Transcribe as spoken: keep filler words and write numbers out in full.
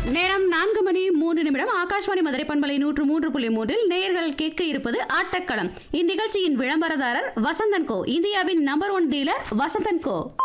நேரம் நான்கு மணி மூன்று நிமிடம். ஆகாஷ்வாணி மதுரை பண்பலை நூற்று மூன்று புள்ளி மூன்றில் நேயர்கள் கேட்க இருப்பது ஆட்டக்களம். இந்நிகழ்ச்சியின் விளம்பரதாரர் வசந்தன் கோ, இந்தியாவின் நம்பர் ஒன் டீலர் வசந்தன் கோ.